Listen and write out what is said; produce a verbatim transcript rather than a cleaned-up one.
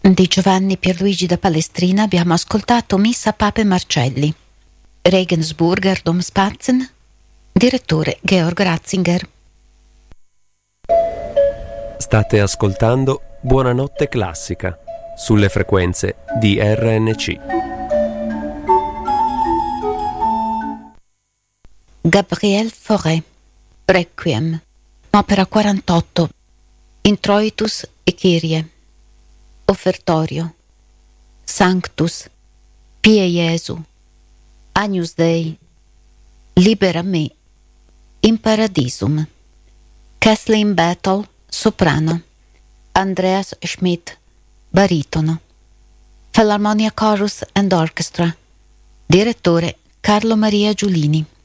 di Giovanni Pierluigi da Palestrina abbiamo ascoltato Missa Pape Marcelli. Regensburger Domspatzen, direttore Georg Ratzinger. State ascoltando Buonanotte Classica sulle frequenze di R N C. Gabriel Fauré, Requiem, opera quarantotto, Introitus e Kyrie, Offertorio, Sanctus, Pie Jesu, Agnus Dei, Libera me, In Paradisum, Kathleen Battle, soprano, Andreas Schmidt, baritono, Philharmonia Chorus and Orchestra, direttore Carlo Maria Giulini.